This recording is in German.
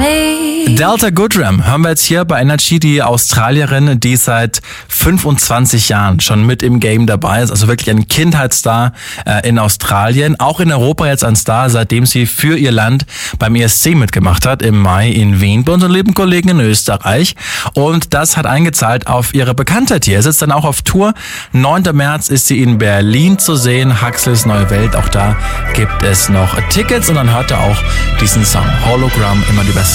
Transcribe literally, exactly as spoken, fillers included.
me. Delta Goodrem hören wir jetzt hier bei Energy, die Australierin, die seit fünfundzwanzig Jahren schon mit im Game dabei ist. Also wirklich ein Kindheitsstar äh, in Australien. Auch in Europa jetzt ein Star, seitdem sie für ihr Land beim E S C mitgemacht hat im Mai in Wien bei unseren lieben Kollegen in Österreich. Und das hat eingezahlt auf ihre Bekanntheit hier. Es ist dann auch auf Tour. neunter März ist sie in Berlin zu sehen. Huxleys Neue Welt, auch da gibt es noch Tickets. Und dann hört ihr auch diesen Song Hologram, immer die besten.